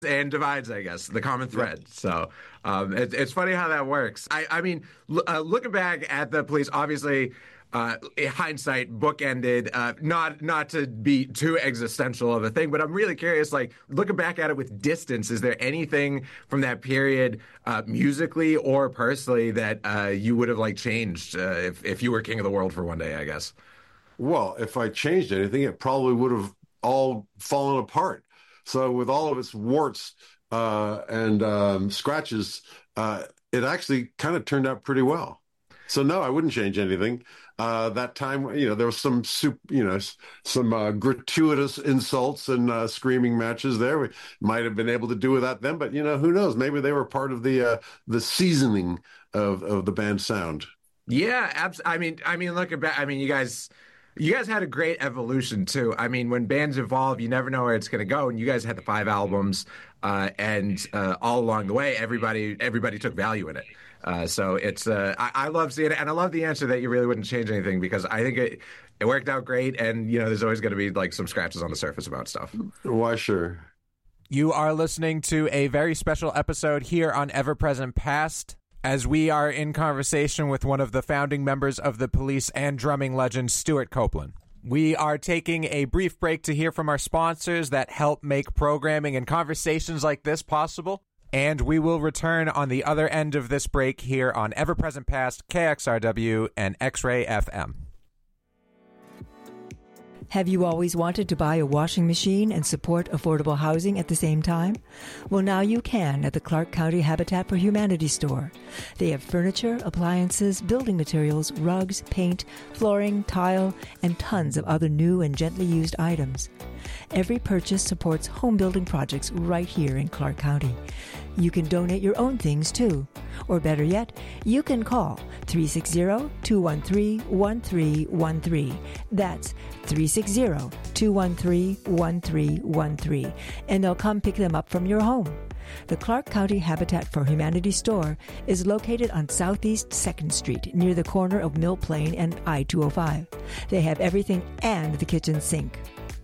and divides, I guess, the common thread. So it's funny how that works. I mean, looking back at the police, obviously, in hindsight, bookended. Not to be too existential of a thing, but I'm really curious. Like looking back at it with distance, is there anything from that period, musically or personally, that you would have like changed if you were king of the world for one day? I guess. Well, if I changed anything, it probably would have all fallen apart. So with all of its warts and scratches, it actually kind of turned out pretty well. So no, I wouldn't change anything. That time, there was some gratuitous insults and screaming matches there. We might have been able to do without them, but who knows? Maybe they were part of the seasoning of the band's sound. Yeah, I mean, looking back, I mean, you guys had a great evolution too. I mean, when bands evolve, you never know where it's going to go. And you guys had the 5 albums, and all along the way, everybody took value in it. So it's I love seeing it, and I love the answer that you really wouldn't change anything, because I think it worked out great. And there's always going to be like some scratches on the surface about stuff. Why, sure. You are listening to a very special episode here on Ever Present Past, as we are in conversation with one of the founding members of the Police and drumming legend, Stewart Copeland. We are taking a brief break to hear from our sponsors that help make programming and conversations like this possible. And we will return on the other end of this break here on Ever Present Past, KXRW, and X-Ray FM. Have you always wanted to buy a washing machine and support affordable housing at the same time? Well, now you can at the Clark County Habitat for Humanity store. They have furniture, appliances, building materials, rugs, paint, flooring, tile, and tons of other new and gently used items. Every purchase supports home building projects right here in Clark County. You can donate your own things too. Or better yet, you can call 360-213-1313. That's 360-213-1313. And they'll come pick them up from your home. The Clark County Habitat for Humanity store is located on Southeast 2nd Street near the corner of Mill Plain and I-205. They have everything and the kitchen sink.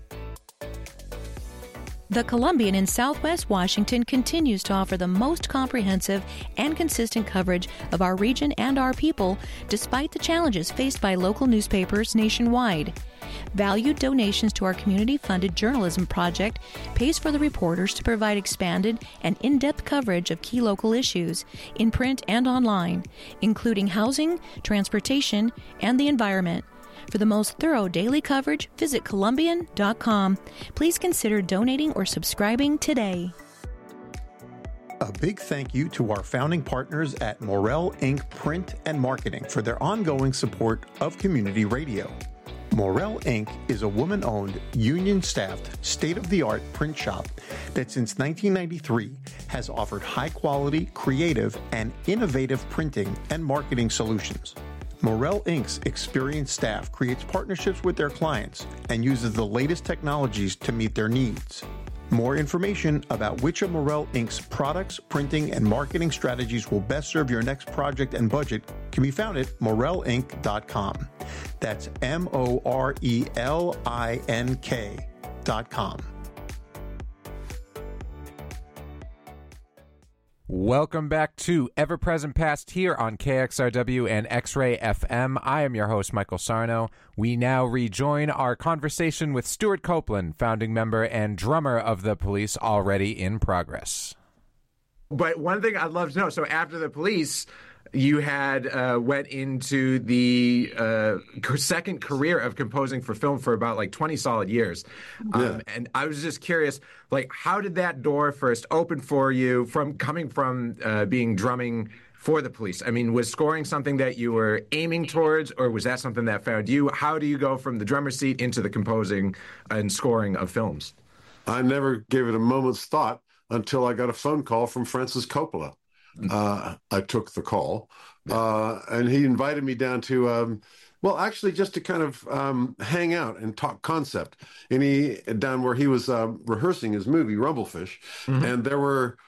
The Columbian in Southwest Washington continues to offer the most comprehensive and consistent coverage of our region and our people, despite the challenges faced by local newspapers nationwide. Valued donations to our community-funded journalism project pays for the reporters to provide expanded and in-depth coverage of key local issues in print and online, including housing, transportation, and the environment. For the most thorough daily coverage, visit Columbian.com. Please consider donating or subscribing today. A big thank you to our founding partners at Morel Inc. Print and Marketing for their ongoing support of community radio. Morel Inc. is a woman-owned, union-staffed, state-of-the-art print shop that since 1993 has offered high-quality, creative, and innovative printing and marketing solutions. Morel Inc.'s experienced staff creates partnerships with their clients and uses the latest technologies to meet their needs. More information about which of Morel Inc.'s products, printing, and marketing strategies will best serve your next project and budget can be found at morelinc.com. That's MORELINK.com. Welcome back to Ever Present Past here on KXRW and X-Ray FM. I am your host, Michael Sarno. We now rejoin our conversation with Stewart Copeland, founding member and drummer of the Police, already in progress. But one thing I'd love to know, so after the Police, you had went into the second career of composing for film for about like 20 solid years. And I was just curious, like, how did that door first open for you from coming from being drumming for the Police? I mean, was scoring something that you were aiming towards, or was that something that found you? How do you go from the drummer seat into the composing and scoring of films? I never gave it a moment's thought until I got a phone call from Francis Coppola. I took the call, and he invited me down to, actually just to kind of hang out and talk concept. And down where he was rehearsing his movie, Rumblefish, and there were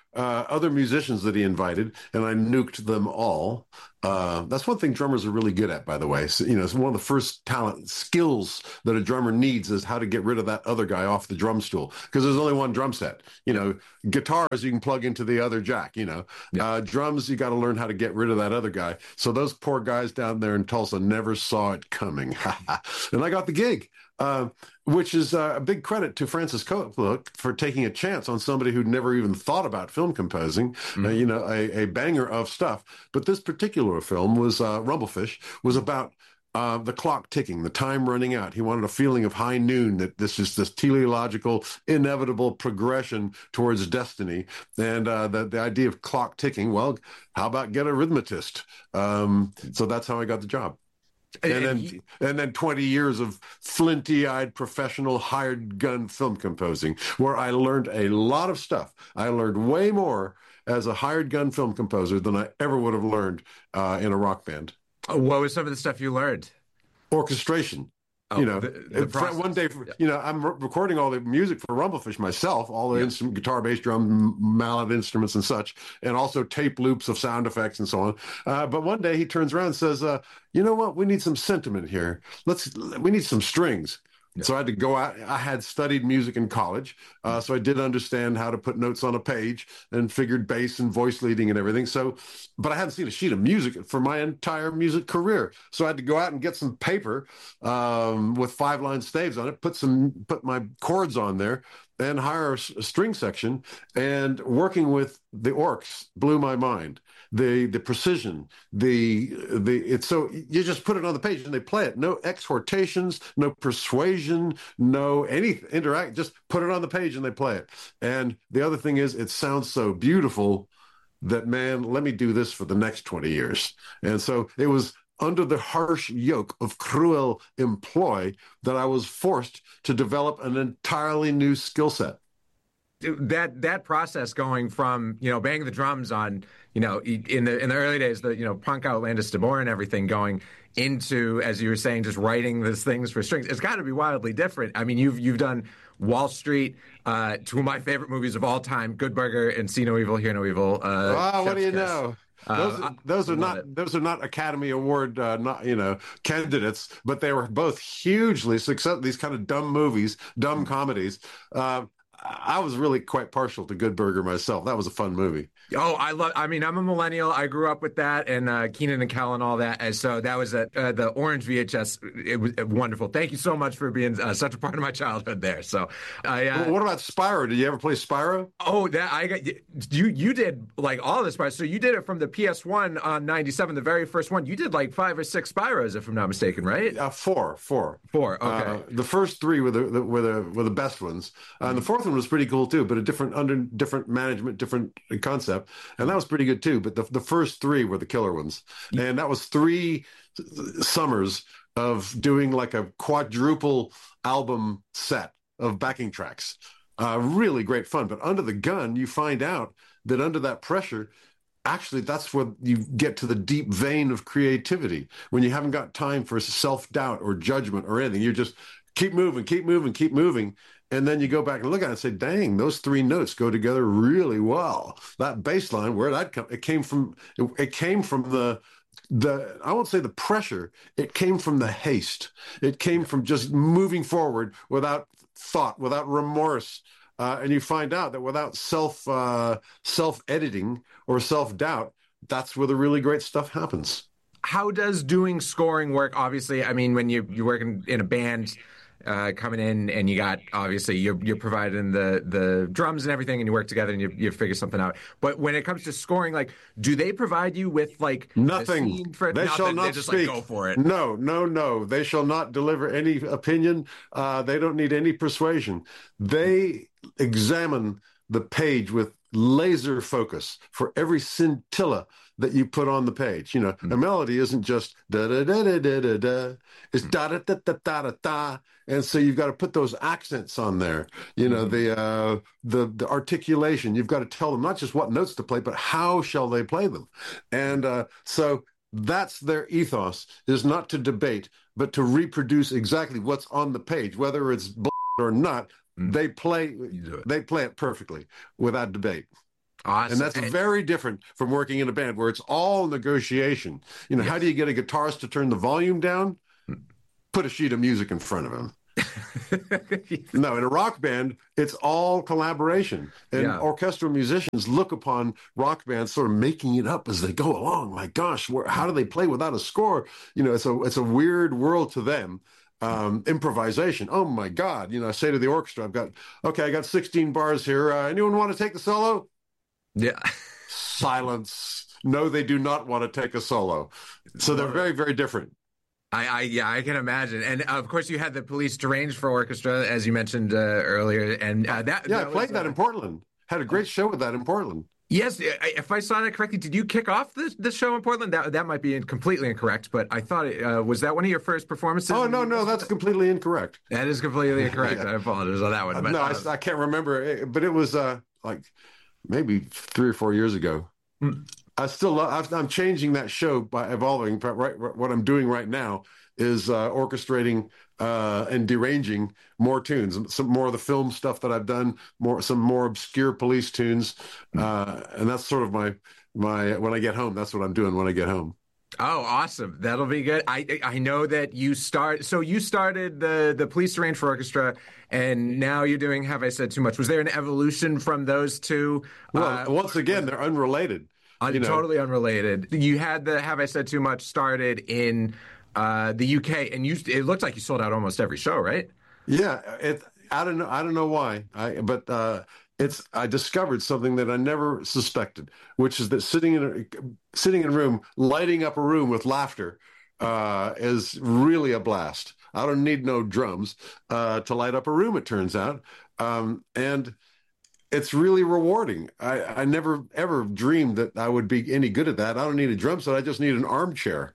other musicians that he invited, and I nuked them all. That's one thing drummers are really good at, by the way. So, it's one of the first talent skills that a drummer needs is how to get rid of that other guy off the drum stool, because there's only one drum set. Guitars you can plug into the other jack. Drums, you got to learn how to get rid of that other guy. So those poor guys down there in Tulsa never saw it coming, and I got the gig. Which is a big credit to Francis Coppola for taking a chance on somebody who'd never even thought about film composing, a banger of stuff. But this particular film was Rumblefish, was about the clock ticking, the time running out. He wanted a feeling of high noon, that this is this teleological, inevitable progression towards destiny. And the idea of clock ticking, well, how about get a rhythmist? So that's how I got the job. And then 20 years of flinty-eyed professional hired gun film composing, where I learned a lot of stuff. I learned way more as a hired gun film composer than I ever would have learned in a rock band. What was some of the stuff you learned? Orchestration. One day, I'm recording all the music for Rumblefish myself, all the instrument, guitar, bass, drum, mallet instruments and such, and also tape loops of sound effects and so on. But one day he turns around and says, you know what? We need some sentiment here. We need some strings. Yeah. So I had to go out. I had studied music in college, so I did understand how to put notes on a page and figured bass and voice leading and everything. But I hadn't seen a sheet of music for my entire music career. So I had to go out and get some paper with 5-line staves on it, put my chords on there, and hire a string section. And working with the orcs blew my mind. The precision, it's so you just put it on the page and they play it. No exhortations, no persuasion, no anything interact. Just put it on the page and they play it. And the other thing is, it sounds so beautiful that, man, let me do this for the next 20 years. And so it was under the harsh yoke of cruel employ that I was forced to develop an entirely new skill set. That process going from banging the drums on in the early days, the punk outlandish DeBoer and everything, going into, as you were saying, just writing these things for strings, it's got to be wildly different. I mean, you've done Wall Street, two of my favorite movies of all time, Good Burger and See No Evil, Hear No Evil. What do you know? Those are not Academy Award candidates, but they were both hugely successful. These kind of dumb movies, dumb comedies. I was really quite partial to Good Burger myself. That was a fun movie. Oh, I'm a millennial. I grew up with that and Kenan and Kel and all that. And so that was the orange VHS. It was wonderful. Thank you so much for being such a part of my childhood there. So, what about Spyro? Did you ever play Spyro? Oh, you did like all of the Spyros. So you did it from the PS1 on 97, the very first one. You did like 5 or 6 Spyros, if I'm not mistaken, right? 4. 4. Okay. The first 3 were the best ones, and the fourth one was pretty cool too, but under different management, different concept. And that was pretty good too. But the first 3 were the killer ones. And that was 3 summers of doing like a quadruple album set of backing tracks. Really great fun. But under the gun, you find out that under that pressure, actually, that's where you get to the deep vein of creativity. When you haven't got time for self-doubt or judgment or anything, you just keep moving. And then you go back and look at it and say, dang, those 3 notes go together really well. That bass line, where that come, it came from the I won't say the pressure, it came from the haste. It came from just moving forward without thought, without remorse. And you find out that without self-editing or self-doubt, that's where the really great stuff happens. How does doing scoring work? Obviously, I mean, when you're working in a band, coming in and you got, obviously you're providing the drums and everything and you work together and you figure something out. But when it comes to scoring, like, do they provide you with like nothing? They shall not just speak. Like, go for it. No. They shall not deliver any opinion. They don't need any persuasion. They examine the page with laser focus for every scintilla that you put on the page. A melody isn't just da da da da da da da. It's da da da da da da da. And so you've got to put those accents on there. The articulation. You've got to tell them not just what notes to play, but how shall they play them. And so that's their ethos, is not to debate, but to reproduce exactly what's on the page, whether it's or not. They play it perfectly without debate. Awesome. And that's very different from working in a band where it's all negotiation. You know, how do you get a guitarist to turn the volume down? Put a sheet of music in front of him. No, in a rock band, it's all collaboration. And orchestral musicians look upon rock bands sort of making it up as they go along. My gosh, how do they play without a score? You know, it's a weird world to them. Improvisation. Oh my God. You know, I say to the orchestra, I got 16 bars here. Anyone want to take the solo? Yeah. Silence. No, they do not want to take a solo. So they're very, very different. I can imagine. And of course, you had the Police Deranged for Orchestra, as you mentioned earlier. And I played that in Portland. Had a great show with that in Portland. Yes, if I saw that correctly, did you kick off the show in Portland? That might be completely incorrect, but I thought was that one of your first performances? Oh, no, that's completely incorrect. That is completely incorrect. I apologize on that one. But, no, I can't remember, but it was like maybe 3 or 4 years ago. I'm changing that show by evolving. Right, what I'm doing right now is orchestrating and deranging more tunes, some more of the film stuff that I've done, some more obscure police tunes, and that's sort of my when I get home. That's what I'm doing when I get home. Oh, awesome! That'll be good. I know that you started the Police Deranged for Orchestra, and now you're doing Have I Said Too Much? Was there an evolution from those two? Well, once again, they're unrelated. Totally unrelated. You had the Have I Said Too Much started in the UK, and it looked like you sold out almost every show, right? Yeah, I don't know why, I discovered something that I never suspected, which is that sitting in a room, lighting up a room with laughter, is really a blast. I don't need no drums to light up a room, it turns out, and it's really rewarding. I never, ever dreamed that I would be any good at that. I don't need a drum set. I just need an armchair.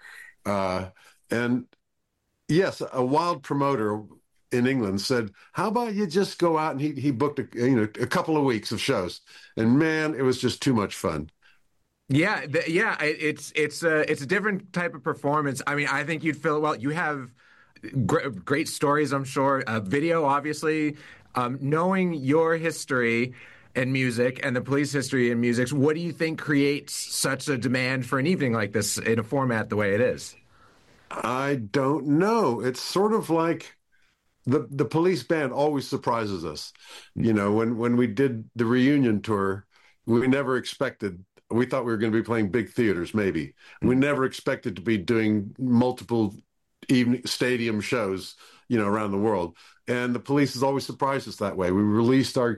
And yes, a wild promoter in England said, how about you just go out? And he booked a couple of weeks of shows. And man, it was just too much fun. Yeah. It's a different type of performance. I mean, I think you'd feel, well, you have great stories, I'm sure. Video, obviously. Knowing your history and music and the Police history and music, what do you think creates such a demand for an evening like this in a format the way it is? I don't know. It's sort of like the Police band always surprises us. You know, when we did the reunion tour, we never expected. We thought we were going to be playing big theaters, maybe. We never expected to be doing multiple evening stadium shows, around the world. And the Police has always surprised us that way. We released our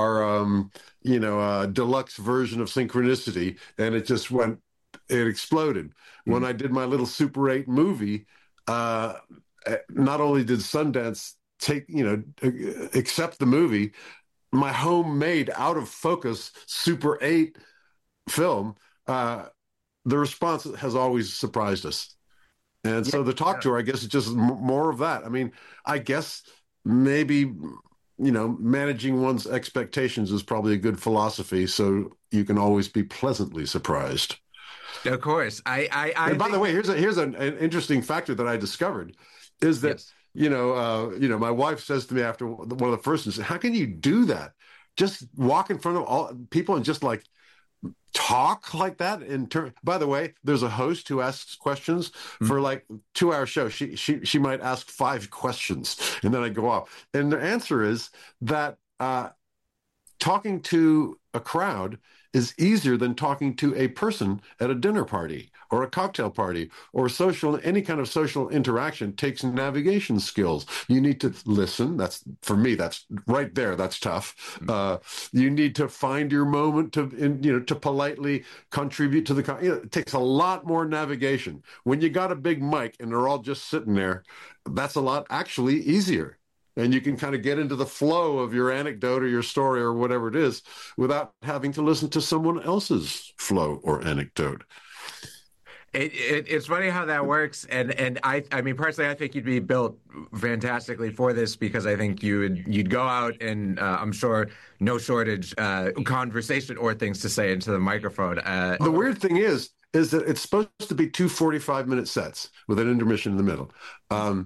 deluxe version of Synchronicity, and it exploded. When I did my little Super 8 movie, not only did Sundance accept the movie, my homemade out of focus Super 8 film, the response has always surprised us. And so the talk tour, I guess, is just more of that. I mean, I guess maybe, managing one's expectations is probably a good philosophy, so you can always be pleasantly surprised. Of course. And by the way, here's an interesting factor that I discovered is that, my wife says to me after one of the first ones, how can you do that? Just walk in front of all people and just like talk like that. By the way, there's a host who asks questions for like 2-hour show. She might ask 5 questions and then I go off. And the answer is that talking to a crowd is easier than talking to a person at a dinner party or a cocktail party or any kind of social interaction takes navigation skills. You need to listen. That's right there. That's tough. You need to find your moment to politely contribute to it takes a lot more navigation. When you got a big mic and they're all just sitting there, that's a lot actually easier. And you can kind of get into the flow of your anecdote or your story or whatever it is without having to listen to someone else's flow or anecdote. It's funny how that works. And I mean, personally, I think you'd be built fantastically for this because I think you'd go out and I'm sure no shortage conversation or things to say into the microphone. The weird thing is that it's supposed to be 2 45-minute sets with an intermission in the middle.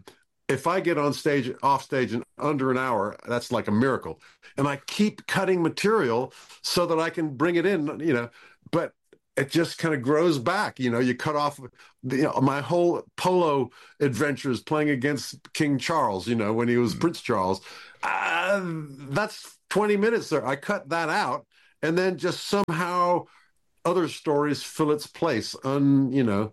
if I get off stage in under an hour, that's like a miracle. And I keep cutting material so that I can bring it in, but it just kind of grows back. You cut off my whole polo adventures playing against King Charles, when he was Prince Charles. That's 20 minutes there. I cut that out, and then just somehow other stories fill its place, unbidden.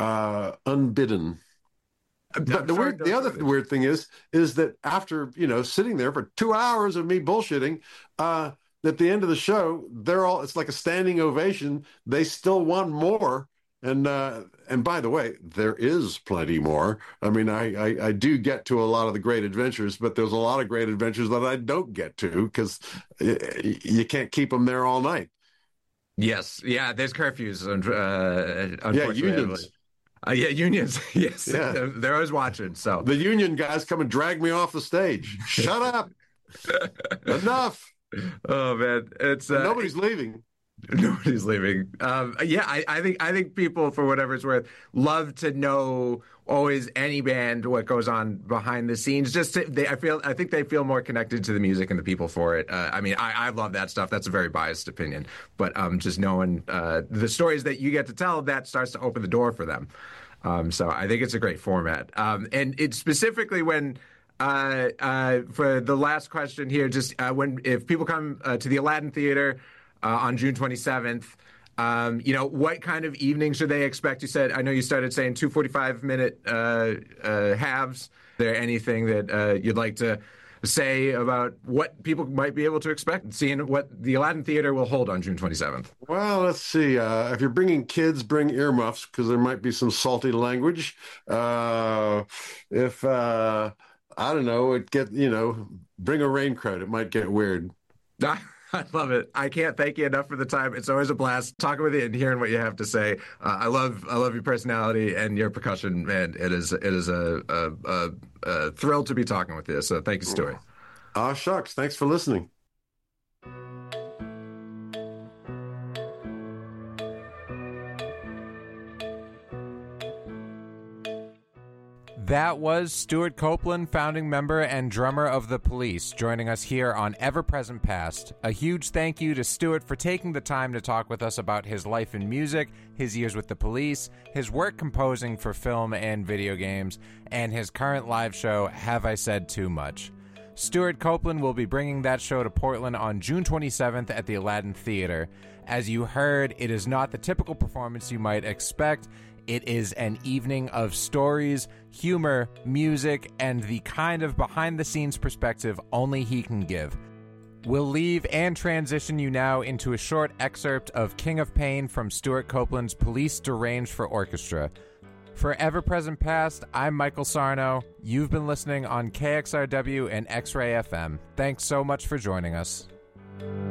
But the other weird thing is that after, sitting there for 2 hours of me bullshitting, at the end of the show, it's like a standing ovation. They still want more. And by the way, there is plenty more. I mean, I do get to a lot of the great adventures, but there's a lot of great adventures that I don't get to because you can't keep them there all night. Yes. Yeah. There's curfews. Unfortunately. Yeah, unions. Unions. Yes. Yeah. They're always watching. So the union guys come and drag me off the stage. Shut up. Enough. Oh man, it's nobody's leaving. Nobody's leaving. I think people, for whatever it's worth, love to know always any band what goes on behind the scenes. I think they feel more connected to the music and the people for it. I love that stuff. That's a very biased opinion, but just knowing the stories that you get to tell, that starts to open the door for them. So I think it's a great format, and it's specifically when. For the last question here, if people come to the Aladdin Theater on June 27th, what kind of evening should they expect? You said, I know you started saying 2 45-minute halves. Is there anything that you'd like to say about what people might be able to expect, seeing what the Aladdin Theater will hold on June 27th? Well, let's see. If you're bringing kids, bring earmuffs because there might be some salty language. I don't know, bring a raincoat. It might get weird. I love it. I can't thank you enough for the time. It's always a blast talking with you and hearing what you have to say. I love your personality and your percussion, man. It is a thrill to be talking with you. So thank you, Stuart. Shucks. Thanks for listening. That was Stuart Copeland, founding member and drummer of The Police, joining us here on Ever Present Past. A huge thank you to Stuart for taking the time to talk with us about his life in music, his years with The Police, his work composing for film and video games, and his current live show, Have I Said Too Much? Stuart Copeland will be bringing that show to Portland on June 27th at the Aladdin Theater. As you heard, it is not the typical performance you might expect. It is an evening of stories, humor, music, and the kind of behind-the-scenes perspective only he can give. We'll leave and transition you now into a short excerpt of King of Pain from Stuart Copeland's Police Deranged for Orchestra. For Ever Present Past, I'm Michael Sarno. You've been listening on KXRW and X-Ray FM. Thanks so much for joining us.